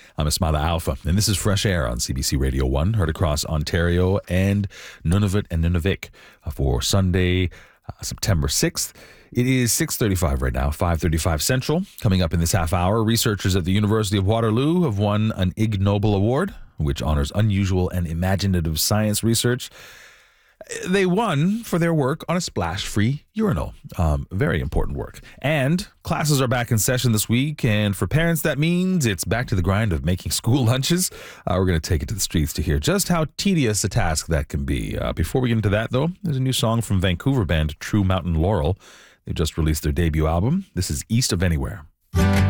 I'm Esmada Alpha, and this is Fresh Air on CBC Radio 1, heard across Ontario and Nunavut and Nunavik for Sunday, September 6th. It is 6:35 right now, 5:35 Central. Coming up in this half hour, researchers at the University of Waterloo have won an Ig Nobel Award, which honors unusual and imaginative science research. They won for their work on a splash-free urinal. Very important work. And classes are back in session this week, and for parents, that means it's back to the grind of making school lunches. We're going to take it to the streets to hear just how tedious a task that can be. Before we get into that, though, there's a new song from Vancouver band True Mountain Laurel. They just released their debut album. This is East of Anywhere.